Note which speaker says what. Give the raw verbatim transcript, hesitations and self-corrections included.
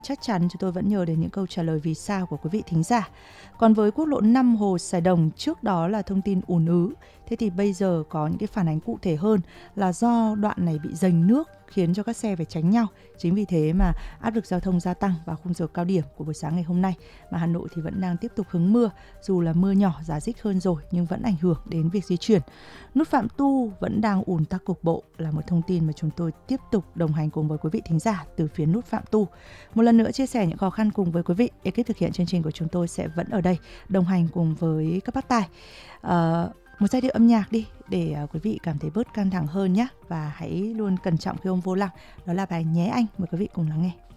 Speaker 1: chắc chắn chúng tôi vẫn nhớ đến những câu trả lời vì sao của quý vị thính giả. Còn với quốc lộ năm Hồ Sài Đồng, trước đó là thông tin ùn ứ. Thế thì bây giờ có những cái phản ánh cụ thể hơn là do đoạn này bị dành nước khiến cho các xe phải tránh nhau. Chính vì thế mà áp lực giao thông gia tăng vào khung giờ cao điểm của buổi sáng ngày hôm nay. Mà Hà Nội thì vẫn đang tiếp tục hứng mưa, dù là mưa nhỏ rá rích hơn rồi nhưng vẫn ảnh hưởng đến việc di chuyển. Nút Phạm Tu vẫn đang ùn tắc cục bộ là một thông tin mà chúng tôi tiếp tục đồng hành cùng với quý vị thính giả từ phía nút Phạm Tu. Một lần nữa chia sẻ những khó khăn cùng với quý vị. Ekip thực hiện chương trình của chúng tôi sẽ vẫn ở đây đồng hành cùng với các bác tài. À, một giai điệu âm nhạc đi để uh, quý vị cảm thấy bớt căng thẳng hơn nhé, và hãy luôn cẩn trọng khi ôm vô lăng. Đó là bài Nhé Anh, mời quý vị cùng lắng nghe.